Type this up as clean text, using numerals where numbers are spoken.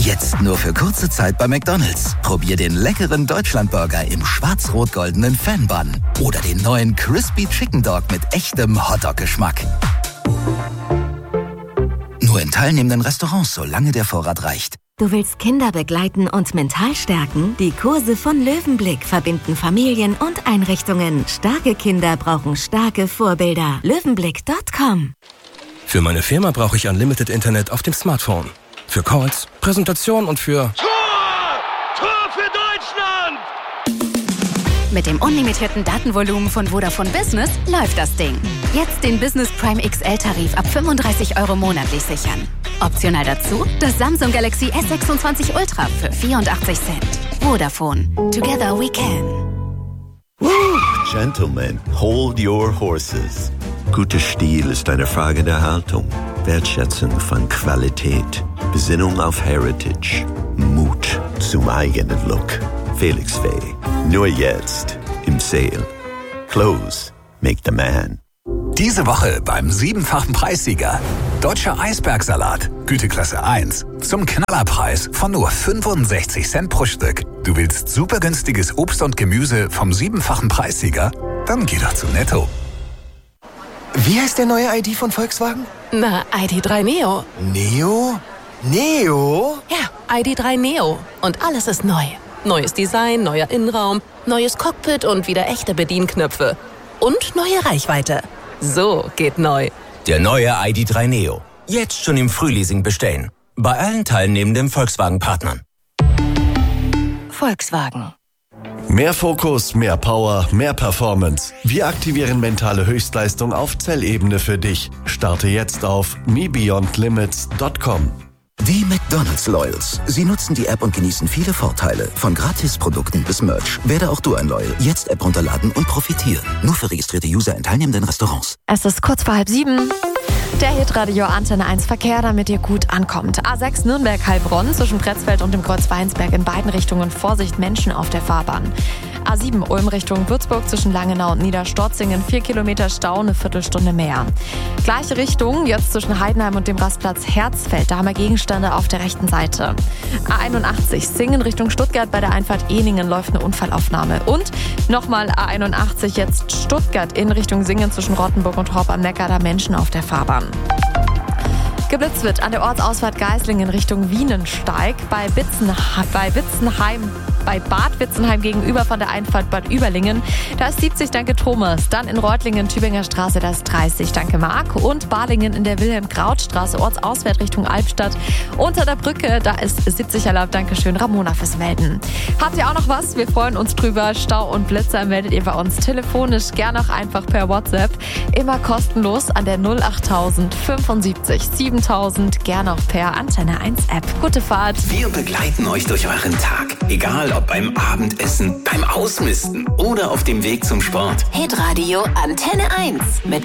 Jetzt nur für kurze Zeit bei McDonald's. Probier den leckeren Deutschlandburger im schwarz-rot-goldenen Fan-Bun. Oder den neuen Crispy Chicken Dog mit echtem Hotdog-Geschmack. Nur in teilnehmenden Restaurants, solange der Vorrat reicht. Du willst Kinder begleiten und mental stärken? Die Kurse von Löwenblick verbinden Familien und Einrichtungen. Starke Kinder brauchen starke Vorbilder. Löwenblick.com. Für meine Firma brauche ich Unlimited Internet auf dem Smartphone. Für Calls, Präsentation und für... Tor für Deutschland! Mit dem unlimitierten Datenvolumen von Vodafone Business läuft das Ding. Jetzt den Business Prime XL-Tarif ab 35 € monatlich sichern. Optional dazu das Samsung Galaxy S26 Ultra für 84 Cent. Vodafone. Together we can. Gentlemen, hold your horses. Guter Stil ist eine Frage der Haltung, Wertschätzung von Qualität, Besinnung auf Heritage, Mut zum eigenen Look. Felix Faye, nur jetzt im Sale. Clothes make the man. Diese Woche beim 7-fachen Preissieger. Deutscher Eisbergsalat, Güteklasse 1. Zum Knallerpreis von nur 65 Cent pro Stück. Du willst super günstiges Obst und Gemüse vom 7-fachen Preissieger? Dann geh doch zu Netto. Wie heißt der neue ID von Volkswagen? Na, ID.3 Neo. Neo? Neo? Ja, ID.3 Neo. Und alles ist neu. Neues Design, neuer Innenraum, neues Cockpit und wieder echte Bedienknöpfe. Und neue Reichweite. So geht neu. Der neue ID.3 Neo. Jetzt schon im Frühleasing bestellen. Bei allen teilnehmenden Volkswagen-Partnern. Volkswagen. Mehr Fokus, mehr Power, mehr Performance. Wir aktivieren mentale Höchstleistung auf Zellebene für dich. Starte jetzt auf mebeyondlimits.com. Die McDonald's Loyals. Sie nutzen die App und genießen viele Vorteile. Von Gratisprodukten bis Merch. Werde auch du ein Loyal. Jetzt App runterladen und profitieren. Nur für registrierte User in teilnehmenden Restaurants. Es ist kurz vor 6:30. Der Hitradio Antenne 1 Verkehr, damit ihr gut ankommt. A6 Nürnberg-Heilbronn zwischen Pretzfeld und dem Kreuz Weinsberg in beiden Richtungen. Vorsicht, Menschen auf der Fahrbahn. A7 Ulm Richtung Würzburg zwischen Langenau und Niederstorzingen. 4 Kilometer Stau, eine Viertelstunde mehr. Gleiche Richtung, jetzt zwischen Heidenheim und dem Rastplatz Herzfeld. Da haben wir Gegenstände auf der rechten Seite. A81 Singen Richtung Stuttgart, bei der Einfahrt Ehningen läuft eine Unfallaufnahme. Und nochmal A81 jetzt Stuttgart in Richtung Singen zwischen Rottenburg und Horb am Neckar, da Menschen auf der Fahrbahn. Geblitzt wird an der Ortsausfahrt Geislingen Richtung Wienensteig, bei Bad Witzenheim gegenüber von der Einfahrt Bad Überlingen. Da ist 70, danke Thomas. Dann in Reutlingen, Tübinger Straße, da ist 30, danke Marc. Und Balingen in der Wilhelm-Kraut-Straße, Ortsauswärts Richtung Albstadt. Unter der Brücke, da ist 70 erlaubt, danke schön Ramona fürs Melden. Habt ihr auch noch was? Wir freuen uns drüber. Stau und Blitzer meldet ihr bei uns telefonisch, gerne auch einfach per WhatsApp. Immer kostenlos an der 08000 75 7000, gerne auch per Antenne 1 App. Gute Fahrt. Wir begleiten euch durch euren Tag. Egal ob beim Abendessen, beim Ausmisten oder auf dem Weg zum Sport. Hitradio Antenne 1 mit